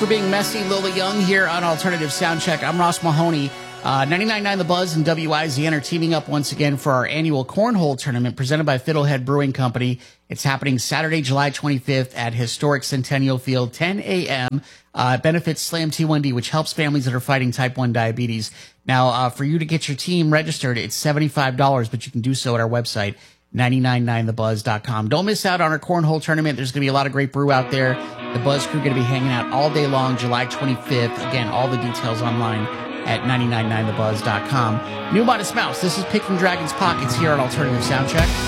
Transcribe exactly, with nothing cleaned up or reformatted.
for being messy. Lola Young here on Alternative Soundcheck. I'm Ross Mahoney. Uh, ninety-nine point nine The Buzz and W I Z N are teaming up once again for our annual Cornhole Tournament presented by Fiddlehead Brewing Company. It's happening Saturday, July twenty-fifth at historic Centennial Field, ten a.m. Uh, it benefits Slam T one D, which helps families that are fighting type one diabetes. Now, uh, for you to get your team registered, it's seventy-five dollars, but you can do so at our website, ninety-nine nine the buzz dot com. Don't miss out on our Cornhole Tournament. There's going to be a lot of great brew out there. The Buzz crew going to be hanging out all day long, July twenty-fifth. Again, all the details online at ninety-nine nine the buzz dot com. New Modest Mouse, this is Picking Dragon's Pockets here on Alternative Soundcheck.